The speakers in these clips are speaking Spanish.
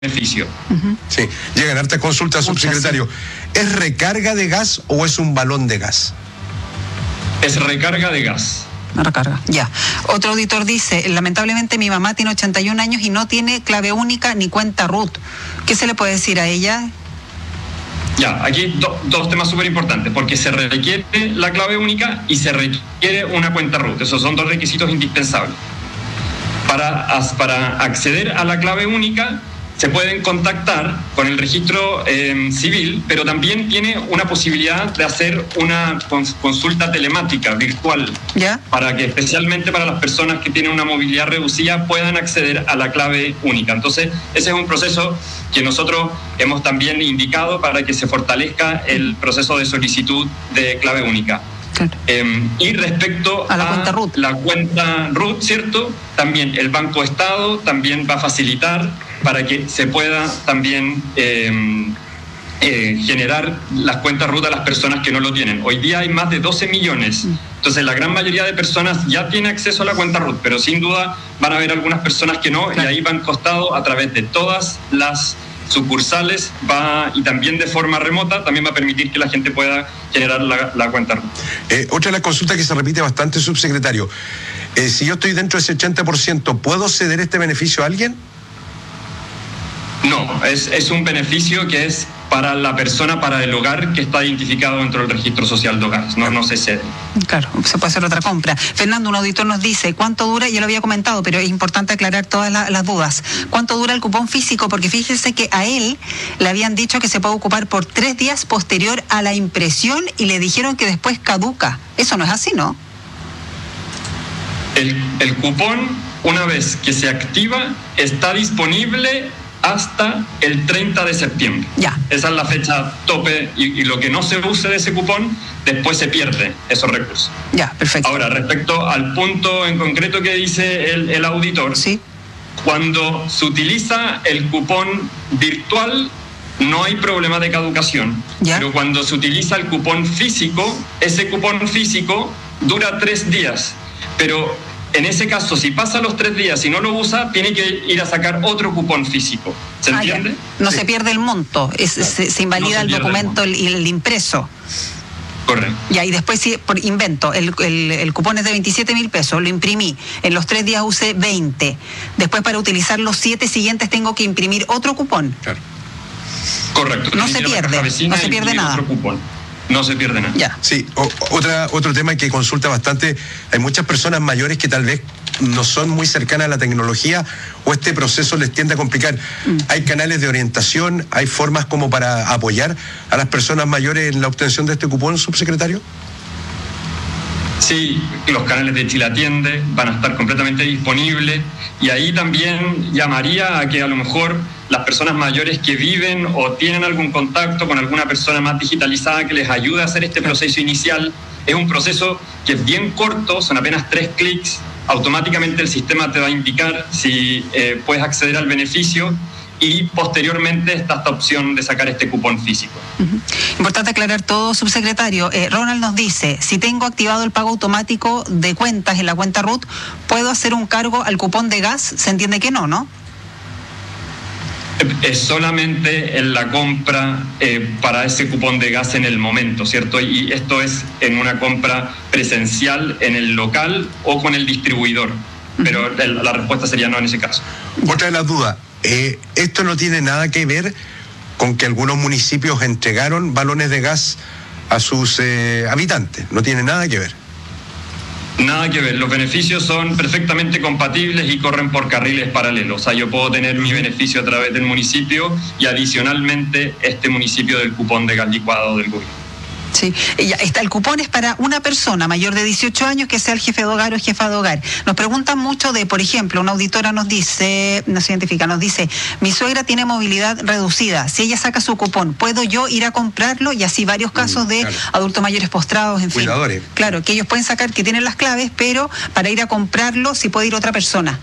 beneficio. Sí, llegan hartas consultas, subsecretario. ¿Es recarga de gas o es un balón de gas? Es recarga de gas. Una recarga, ya. Otro auditor dice, lamentablemente mi mamá tiene 81 años y no tiene clave única ni cuenta RUT. ¿Qué se le puede decir a ella? Ya, aquí dos temas súper importantes, porque se requiere la clave única y se requiere una cuenta RUT. Esos son dos requisitos indispensables. Para acceder a la clave única, se pueden contactar con el registro civil, pero también tiene una posibilidad de hacer una consulta telemática virtual, ¿ya? Para que especialmente para las personas que tienen una movilidad reducida puedan acceder a la clave única. Entonces, ese es un proceso que nosotros hemos también indicado para que se fortalezca el proceso de solicitud de clave única. Claro. Y respecto a la cuenta RUT, ¿cierto? También el Banco Estado también va a facilitar para que se pueda también generar las cuentas RUT a las personas que no lo tienen. Hoy día hay más de 12 millones. Entonces la gran mayoría de personas ya tiene acceso a la cuenta RUT, pero sin duda van a haber algunas personas que no, claro. Y ahí Banco Estado, a través de todas las sucursales y también de forma remota, también va a permitir que la gente pueda generar la cuenta RUT. Otra de las consultas que se repite bastante, subsecretario, si yo estoy dentro de ese 80%, ¿puedo ceder este beneficio a alguien? No, es un beneficio que es para la persona, para el hogar que está identificado dentro del registro social de hogares, no se cede. Claro, se puede hacer otra compra. Fernando, un auditor nos dice, ¿cuánto dura? Ya lo había comentado, pero es importante aclarar todas las dudas. ¿Cuánto dura el cupón físico? Porque fíjese que a él le habían dicho que se puede ocupar por 3 días posterior a la impresión y le dijeron que después caduca. Eso no es así, ¿no? El cupón, una vez que se activa, está disponible hasta el 30 de septiembre. Ya. Esa es la fecha tope y lo que no se use de ese cupón, después se pierde esos recursos. Ya, perfecto. Ahora, respecto al punto en concreto que dice el auditor, sí. Cuando se utiliza el cupón virtual, no hay problema de caducación. ¿Ya? Pero cuando se utiliza el cupón físico, ese cupón físico dura 3 días. Pero en ese caso, si pasa los 3 días y no lo usa, tiene que ir a sacar otro cupón físico. ¿Se entiende? No se pierde el monto, se invalida el documento y el impreso. Correcto. Ya, y después, si por invento, el cupón es de 27.000 pesos, lo imprimí, en los 3 días usé 20. Después, para utilizar los 7 siguientes, tengo que imprimir otro cupón. Claro. Correcto. No se pierde, no se pierde nada. Otro cupón. No se pierde nada. Ya. Sí, otro tema que consulta bastante, hay muchas personas mayores que tal vez no son muy cercanas a la tecnología o este proceso les tiende a complicar. ¿Hay canales de orientación, hay formas como para apoyar a las personas mayores en la obtención de este cupón, subsecretario? Sí, los canales de Chile Atiende van a estar completamente disponibles y ahí también llamaría a que a lo mejor las personas mayores que viven o tienen algún contacto con alguna persona más digitalizada que les ayude a hacer este proceso inicial. Es un proceso que es bien corto, son apenas 3 clics, automáticamente el sistema te va a indicar si puedes acceder al beneficio y posteriormente está esta opción de sacar este cupón físico. Importante aclarar todo, subsecretario. Ronald nos dice, si tengo activado el pago automático de cuentas en la cuenta RUT, ¿puedo hacer un cargo al cupón de gas? Se entiende que no, ¿no? Es solamente en la compra para ese cupón de gas en el momento, ¿cierto? Y esto es en una compra presencial en el local o con el distribuidor. Pero la respuesta sería no en ese caso. Otra de las dudas, esto no tiene nada que ver con que algunos municipios entregaron balones de gas a sus habitantes, no tiene nada que ver. Nada que ver, los beneficios son perfectamente compatibles y corren por carriles paralelos. O sea, yo puedo tener mi beneficio a través del municipio y adicionalmente este municipio del cupón de gas licuado del gobierno. Sí, el cupón es para una persona mayor de 18 años que sea el jefe de hogar o jefa de hogar. Nos preguntan mucho de, por ejemplo, una auditora nos dice, mi suegra tiene movilidad reducida, si ella saca su cupón, ¿puedo yo ir a comprarlo? Y así varios casos de adultos mayores postrados, en fin. Cuidadores. Claro, que ellos pueden sacar, que tienen las claves, pero para ir a comprarlo, si puede ir otra persona.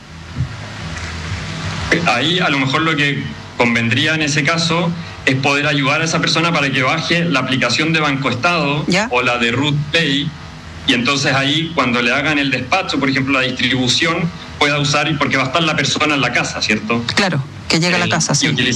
Ahí a lo mejor lo que convendría en ese caso es poder ayudar a esa persona para que baje la aplicación de Banco Estado o la de RUT Pay y entonces ahí cuando le hagan el despacho, por ejemplo la distribución, pueda usar, porque va a estar la persona en la casa, ¿cierto? Claro. Que llega a la casa, sí.